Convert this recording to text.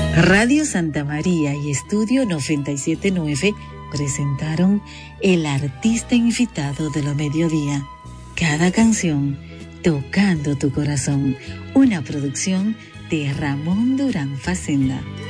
Radio Santa María y Estudio 97.9 presentaron El artista invitado de la mediodía. Cada canción tocando tu corazón. Una producción de Ramón Durán Facenda.